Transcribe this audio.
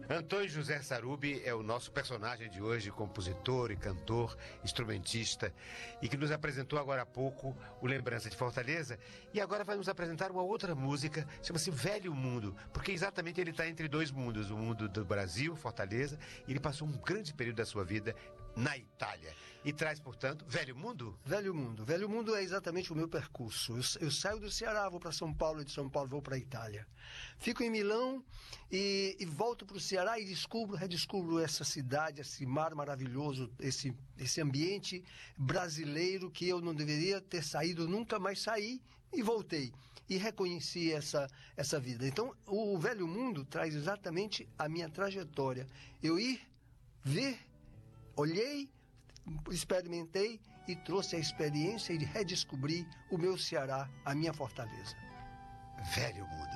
Antônio José Sarubi é o nosso personagem de hoje, compositor e cantor, instrumentista, e que nos apresentou agora há pouco o Lembrança de Fortaleza, e agora vai nos apresentar uma outra música, chama-se Velho Mundo, porque exatamente ele está entre dois mundos, o mundo do Brasil, Fortaleza, e ele passou um grande período da sua vida na Itália, e traz, portanto, Velho Mundo? Velho Mundo. Velho Mundo é exatamente o meu percurso. Eu saio do Ceará, vou para São Paulo, e de São Paulo vou para a Itália. Fico em Milão e volto para o Ceará e redescubro essa cidade, esse mar maravilhoso, esse ambiente brasileiro que eu não deveria ter saído, nunca mais saí e voltei. E reconheci essa vida. Então, o Velho Mundo traz exatamente a minha trajetória. Eu ir, ver, olhei, experimentei e trouxe a experiência de redescobrir o meu Ceará, a minha Fortaleza. Velho Mundo.